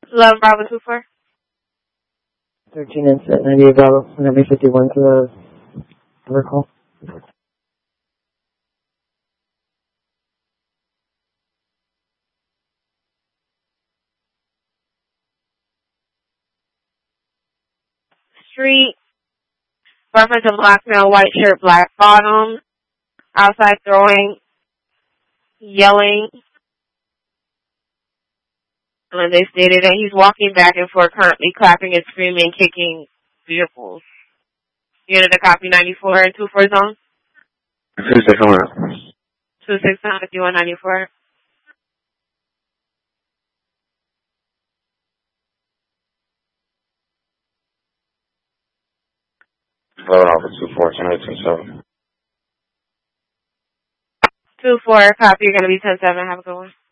11 Bravo 24. 13 incident 98 Bravo, number 51 to the vertical. Street. Reference of black male, white shirt, black bottom. Outside throwing, yelling. And they stated that he's walking back and forth, currently clapping and screaming, kicking vehicles. Unit to copy 94 and 24 zone. 26 on that. 26 on 5194. Alpha 24, 10-8-27. 24, copy, you're going to be 10-7, have a good one.